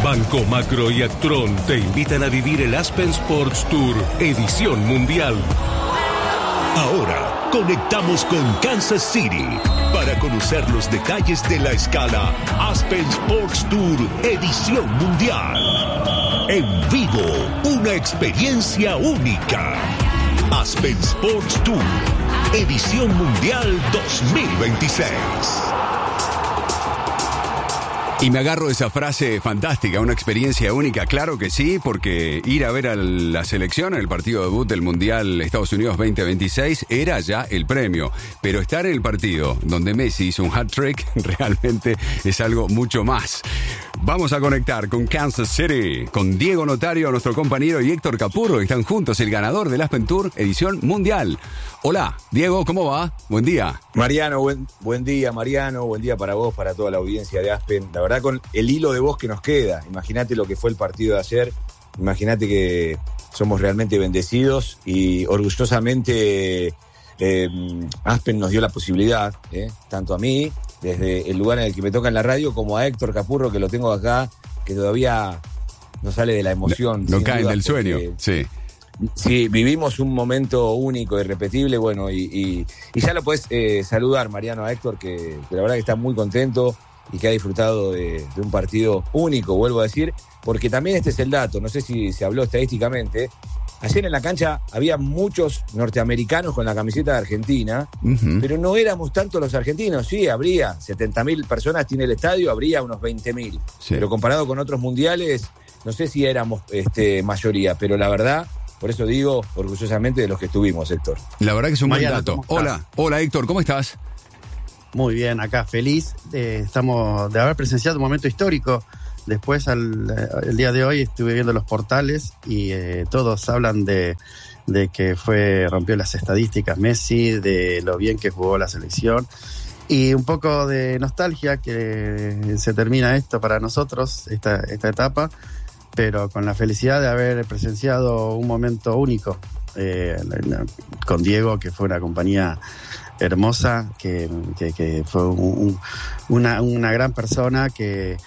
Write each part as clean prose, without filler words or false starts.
Banco Macro y Actron te invitan a vivir el Aspen Sports Tour Edición Mundial. Ahora conectamos con Kansas City para conocer los detalles de la escala Aspen Sports Tour Edición Mundial. En vivo, una experiencia única. Aspen Sports Tour Edición Mundial 2026. Y me agarro esa frase fantástica, una experiencia única. Claro que sí, porque ir a ver a la selección en el partido debut del Mundial Estados Unidos 2026 era ya el premio. Pero estar en el partido donde Messi hizo un hat-trick realmente es algo mucho más. Vamos a conectar con Kansas City, con Diego Notario, nuestro compañero, y Héctor Capurro, que están juntos, el ganador del Aspen Tour Edición Mundial. Hola, Diego, ¿cómo va? Buen día. Mariano, buen día, Mariano. Buen día para vos, para toda la audiencia de Aspen. La verdad, con el hilo de voz que nos queda. Imagínate lo que fue el partido de ayer. Imagínate que somos realmente bendecidos y orgullosamente Aspen nos dio la posibilidad, tanto a mí, desde el lugar en el que me toca en la radio, como a Héctor Capurro, que lo tengo acá, que todavía no sale de la emoción. No caen del sueño, sí. Sí, vivimos un momento único, irrepetible, bueno, y ya lo podés saludar, Mariano, a Héctor, que la verdad que está muy contento y que ha disfrutado de un partido único, vuelvo a decir, porque también este es el dato, no sé si se habló estadísticamente. Ayer en la cancha había muchos norteamericanos con la camiseta de Argentina, pero no éramos tantos los argentinos. Sí, habría 70.000 personas tiene el estadio, habría unos 20.000. Sí. Pero comparado con otros mundiales, no sé si éramos mayoría, pero la verdad, por eso digo orgullosamente de los que estuvimos, Héctor. La verdad que es un buen dato. Hola Héctor, ¿cómo estás? Muy bien, acá feliz. Estamos de haber presenciado un momento histórico. Después, el día de hoy, estuve viendo los portales y todos hablan de que rompió las estadísticas Messi, de lo bien que jugó la selección y un poco de nostalgia que se termina esto para nosotros, esta etapa, pero con la felicidad de haber presenciado un momento único con Diego, que fue una compañía hermosa, que fue una gran persona que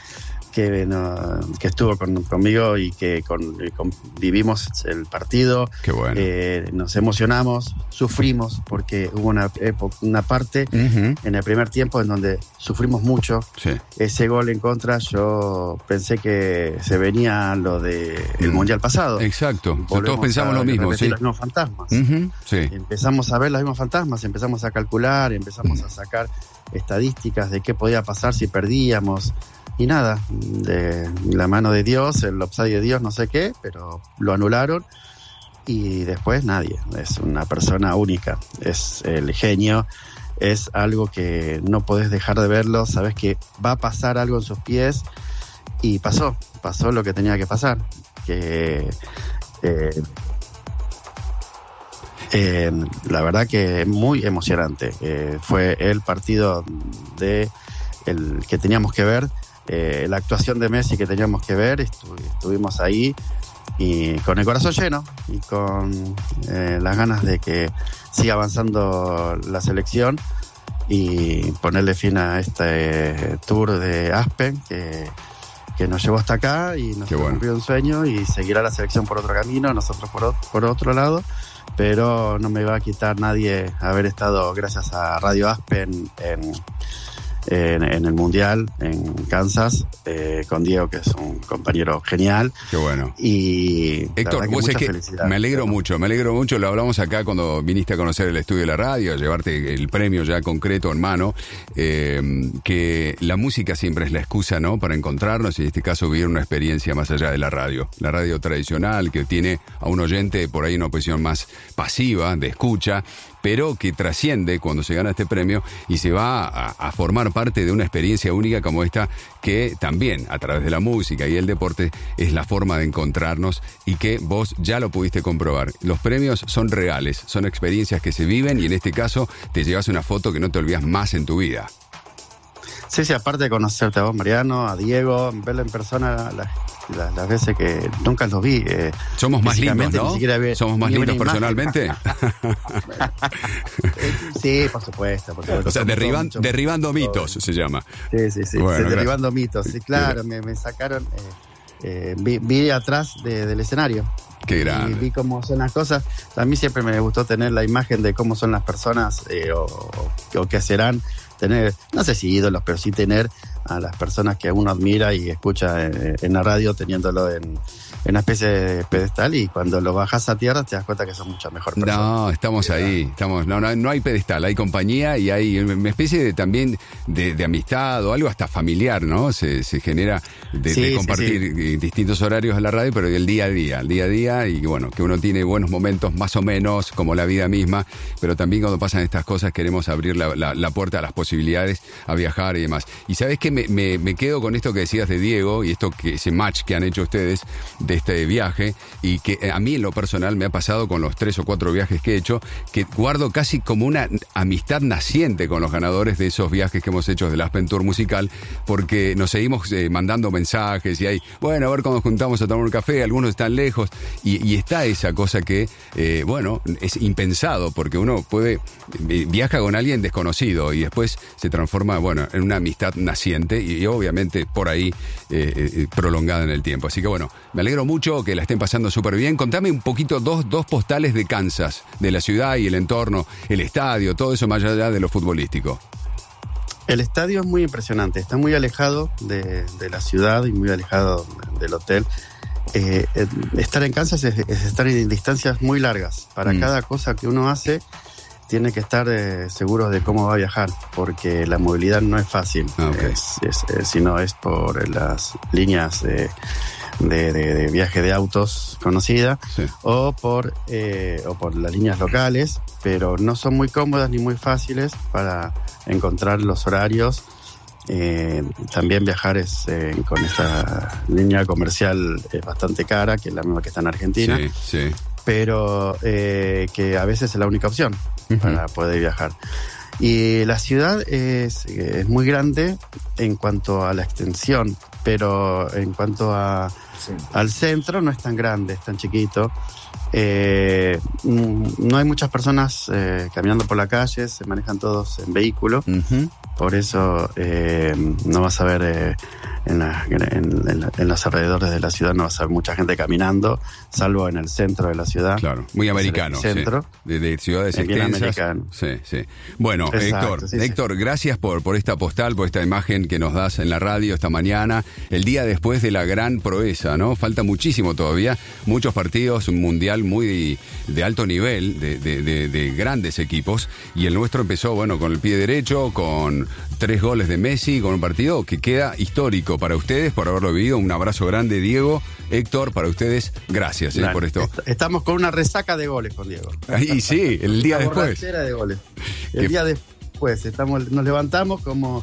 estuvo conmigo y que vivimos el partido. Qué bueno. Nos emocionamos, sufrimos, porque hubo una parte en el primer tiempo en donde sufrimos mucho. Sí. Ese gol en contra, yo pensé que se venía lo del Mundial pasado. Exacto. Todos pensamos lo mismo. Sí. Los mismos fantasmas. Sí. Empezamos a ver los mismos fantasmas, empezamos a calcular, empezamos a sacar estadísticas de qué podía pasar si perdíamos. Y nada, de la mano de Dios, el offside de Dios, no sé qué, pero lo anularon y después nadie. Es una persona única, es el genio, es algo que no podés dejar de verlo, sabés que va a pasar algo en sus pies y pasó lo que tenía que pasar. La verdad que muy emocionante. Fue el partido el que teníamos que ver. La actuación de Messi que teníamos que ver, estuvimos ahí y con el corazón lleno y con las ganas de que siga avanzando la selección y ponerle fin a este tour de Aspen que nos llevó hasta acá y nos cumplió un sueño y seguirá la selección por otro camino, nosotros por otro lado, pero no me va a quitar nadie haber estado gracias a Radio Aspen en el Mundial en Kansas con Diego, que es un compañero genial. Qué bueno. Y Héctor, vos es que me alegro mucho, lo hablamos acá cuando viniste a conocer el estudio de la radio, a llevarte el premio ya concreto en mano, que la música siempre es la excusa, ¿no?, para encontrarnos y en este caso vivir una experiencia más allá de la radio tradicional, que tiene a un oyente por ahí una posición más pasiva, de escucha, pero que trasciende cuando se gana este premio y se va a formar parte de una experiencia única como esta, que también a través de la música y el deporte es la forma de encontrarnos y que vos ya lo pudiste comprobar. Los premios son reales, son experiencias que se viven y en este caso te llevas una foto que no te olvidas más en tu vida. Sí, aparte de conocerte a vos, Mariano, a Diego, verlo en persona las veces que nunca los vi. Somos más lindos, ¿no? Somos más lindos personalmente. Sí, por supuesto. O sea, derribando mitos se llama. Sí. Bueno, derribando mitos. Sí, claro, me sacaron vi atrás del escenario. Qué grande. Y vi cómo son las cosas. A mí siempre me gustó tener la imagen de cómo son las personas o qué serán. Tener, no sé si ídolos, pero sí tener a las personas que uno admira y escucha en la radio, teniéndolo en una especie de pedestal, y cuando lo bajas a tierra te das cuenta que son mucho mejor personas. No, estamos ahí, no hay pedestal, hay compañía y hay una especie también de amistad o algo hasta familiar, ¿no? Se genera de compartir distintos horarios en la radio, pero del día a día, y bueno, que uno tiene buenos momentos más o menos, como la vida misma, pero también cuando pasan estas cosas queremos abrir la puerta a las posibilidades, a viajar y demás. Y sabés que me quedo con esto que decías de Diego y ese match que han hecho ustedes de este viaje, y que a mí en lo personal me ha pasado con los 3 o 4 viajes que he hecho, que guardo casi como una amistad naciente con los ganadores de esos viajes que hemos hecho del Aspen Tour musical, porque nos seguimos mandando mensajes y hay, bueno, a ver cuando nos juntamos a tomar un café, algunos están lejos, y está esa cosa que, bueno, es impensado, porque uno viaja con alguien desconocido y después se transforma, bueno, en una amistad naciente y obviamente por ahí prolongada en el tiempo. Así que bueno, me alegro mucho que la estén pasando súper bien. Contame un poquito dos postales de Kansas, de la ciudad y el entorno, el estadio, todo eso más allá de lo futbolístico. El estadio es muy impresionante, está muy alejado de la ciudad y muy alejado del hotel. Estar en Kansas es estar en distancias muy largas. Para cada cosa que uno hace, tiene que estar seguro de cómo va a viajar, porque la movilidad no es fácil. Okay. Si no es por las líneas de viaje de autos conocida, sí, o por las líneas locales, pero no son muy cómodas ni muy fáciles para encontrar los horarios. También viajar con esta línea comercial es bastante cara, que es la misma que está en Argentina, sí, sí, pero que a veces es la única opción para poder viajar. Y la ciudad es muy grande en cuanto a la extensión, pero en cuanto al centro no es tan grande, es tan chiquito. No hay muchas personas caminando por la calle, se manejan todos en vehículo. Por eso no vas a ver en los alrededores de la ciudad, no vas a ver mucha gente caminando, salvo en el centro de la ciudad. Claro, muy americano. Centro, sí, de ciudades extensas. Sí, sí. Bueno, exacto, Héctor, gracias por esta postal, por esta imagen que nos das en la radio esta mañana, el día después de la gran proeza, ¿no? Falta muchísimo todavía, muchos partidos, un mundial muy de alto nivel, de grandes equipos, y el nuestro empezó, bueno, con el pie derecho, con 3 goles de Messi, con un partido que queda histórico para ustedes por haberlo vivido. Un abrazo grande, Diego. Héctor, para ustedes, gracias por esto. Estamos con una resaca de goles con Diego. Y sí, el día después. De goles. El día después nos levantamos como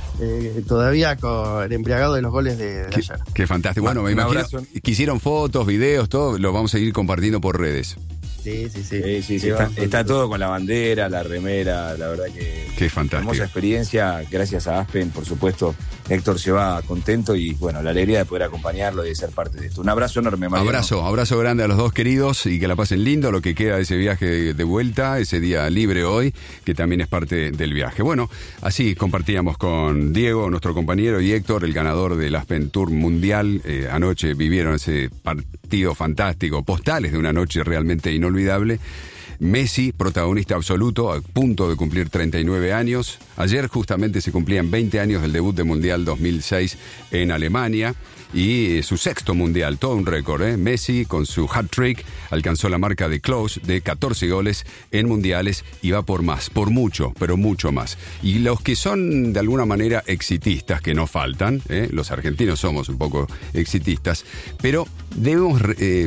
todavía con el embriagado de los goles de ayer. Qué fantástico. Bueno, me imagino que hicieron fotos, videos, todo, lo vamos a ir compartiendo por redes. Sí. Está todo con la bandera, la remera, la verdad que... Qué fantástico. Hermosa experiencia, gracias a Aspen, por supuesto. Héctor se va contento y, bueno, la alegría de poder acompañarlo y de ser parte de esto. Un abrazo enorme, Mariano. Abrazo grande a los dos queridos y que la pasen lindo, lo que queda de ese viaje de vuelta, ese día libre hoy, que también es parte del viaje. Bueno, así compartíamos con Diego, nuestro compañero, y Héctor, el ganador del Aspen Tour Mundial. Anoche vivieron ese partido fantástico, postales de una noche realmente inolvidable. Messi, protagonista absoluto, a punto de cumplir 39 años. Ayer justamente se cumplían 20 años del debut de Mundial 2006 en Alemania y su 6º Mundial, todo un récord, ¿eh? Messi con su hat-trick alcanzó la marca de Klose de 14 goles en Mundiales y va por más, por mucho, pero mucho más. Y los que son de alguna manera exitistas, que no faltan, los argentinos somos un poco exitistas, pero debemos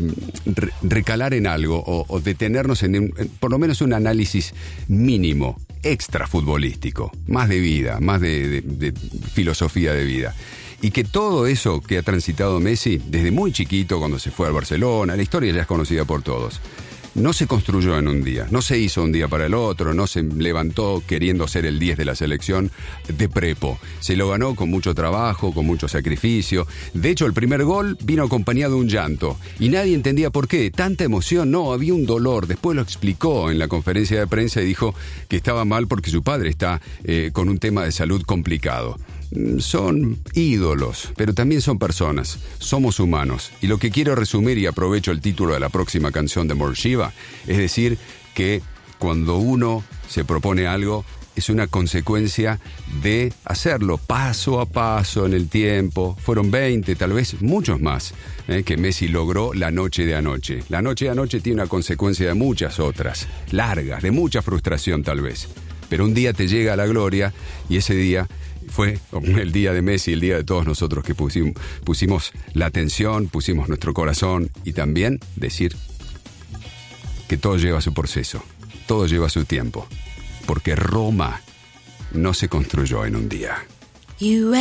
recalar en algo o detenernos en por lo menos un análisis mínimo, extra futbolístico, más de vida, más de filosofía de vida. Y que todo eso que ha transitado Messi, desde muy chiquito, cuando se fue al Barcelona, la historia ya es conocida por todos, no se construyó en un día, no se hizo un día para el otro, no se levantó queriendo ser el 10 de la selección de prepo. Se lo ganó con mucho trabajo, con mucho sacrificio. De hecho, el primer gol vino acompañado de un llanto y nadie entendía por qué. Tanta emoción, no, había un dolor. Después lo explicó en la conferencia de prensa y dijo que estaba mal porque su padre está con un tema de salud complicado. son ídolos, pero también son personas, somos humanos. Y lo que quiero resumir, y aprovecho el título de la próxima canción de Morshiva, es decir, que cuando uno se propone algo, es una consecuencia de hacerlo paso a paso en el tiempo. Fueron 20, tal vez muchos más, que Messi logró la noche de anoche. La noche de anoche tiene una consecuencia de muchas otras, largas, de mucha frustración tal vez. Pero un día te llega la gloria, y ese día fue el día de Messi, el día de todos nosotros que pusimos la atención, pusimos nuestro corazón, y también decir que todo lleva su proceso, todo lleva su tiempo. Porque Roma no se construyó en un día.